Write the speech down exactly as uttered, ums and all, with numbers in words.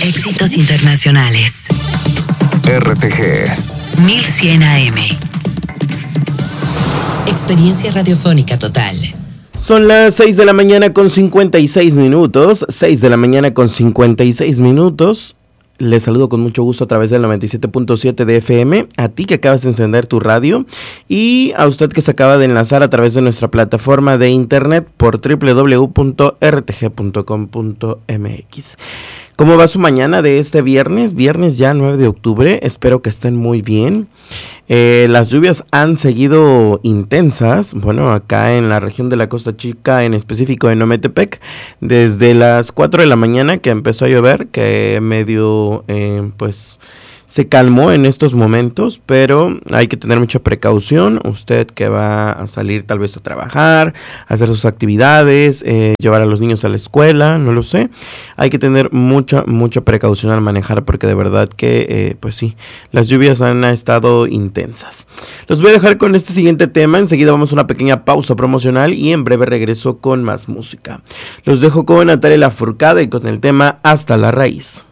Éxitos internacionales. R T G mil cien A M. Experiencia radiofónica total. Son las seis de la mañana con cincuenta y seis minutos. seis de la mañana con cincuenta y seis minutos. Les saludo con mucho gusto a través del noventa y siete punto siete de F M, a ti que acabas de encender tu radio y a usted que se acaba de enlazar a través de nuestra plataforma de internet por doble u doble u doble u punto r t g punto com punto m x. ¿Cómo va su mañana de este viernes? Viernes ya nueve de octubre, espero que estén muy bien. Eh, las lluvias han seguido intensas, bueno, acá en la región de la Costa Chica, en específico en Ometepec, desde las cuatro de la mañana que empezó a llover, que medio, eh, pues, se calmó en estos momentos, pero hay que tener mucha precaución. Usted que va a salir tal vez a trabajar, a hacer sus actividades, eh, llevar a los niños a la escuela, no lo sé. Hay que tener mucha, mucha precaución al manejar porque de verdad que, eh, pues sí, las lluvias han estado intensas. Los voy a dejar con este siguiente tema. Enseguida vamos a una pequeña pausa promocional y en breve regreso con más música. Los dejo con Natalia Lafourcade y con el tema Hasta la Raíz.